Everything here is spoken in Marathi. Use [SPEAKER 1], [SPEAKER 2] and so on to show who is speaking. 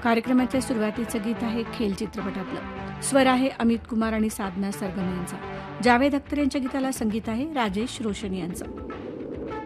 [SPEAKER 1] कार्यक्रमाच्या सुरुवातीचं गीत आहे खेल चित्रपटातलं. स्वर आहे अमित कुमार आणि साधना सरगम यांचा. जावेद अख्तर यांच्या गीताला संगीत आहे राजेश रोशन यांचं.